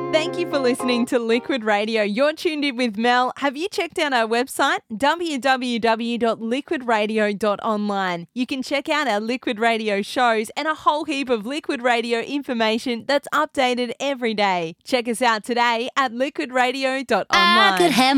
Thank you for listening to Liquid Radio. You're tuned in with Mel. Have you checked out our website? www.liquidradio.online. You can check out our Liquid Radio shows and a whole heap of Liquid Radio information that's updated every day. Check us out today at liquidradio.online. I could have